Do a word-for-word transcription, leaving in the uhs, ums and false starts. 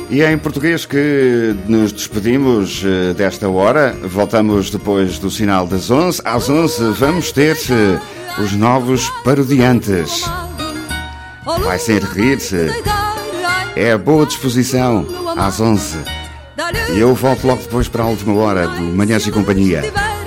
E é em português que nos despedimos desta hora. Voltamos depois do sinal das onze. Às onze vamos ter os novos parodiantes. Vai ser rir, é a boa disposição. Às onze. E eu volto logo depois para a última hora do Manhãs e Companhia.